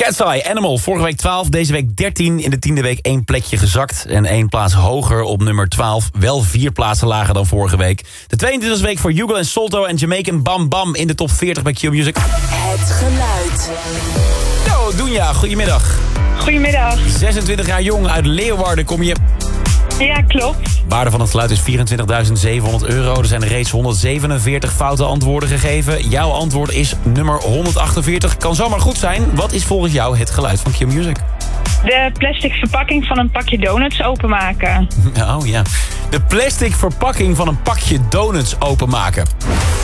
Cat's Eye, Animal, vorige week 12, deze week 13. In de 10e week 1 plekje gezakt en 1 plaats hoger op nummer 12. Wel 4 plaatsen lager dan vorige week. De 22e week voor Hugo en Solto en Jamaican Bam Bam in de top 40 bij Q-Music. Het geluid. Yo, Doenja, goedemiddag. Goedemiddag. 26 jaar jong, uit Leeuwarden kom je. Ja, klopt. Waarde van het geluid is €24.700. Er zijn reeds 147 foute antwoorden gegeven. Jouw antwoord is nummer 148. Kan zomaar goed zijn. Wat is volgens jou het geluid van Q-Music? De plastic verpakking van een pakje donuts openmaken. Oh ja. De plastic verpakking van een pakje donuts openmaken.